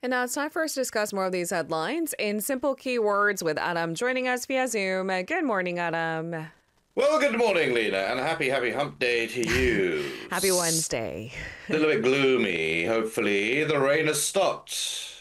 And now it's time for us to discuss more of these headlines in simple keywords with Adam joining us via Zoom. Good morning, Adam. Well, good morning, Lena, and happy hump day to you. Happy Wednesday. A little bit gloomy, hopefully. The rain has stopped.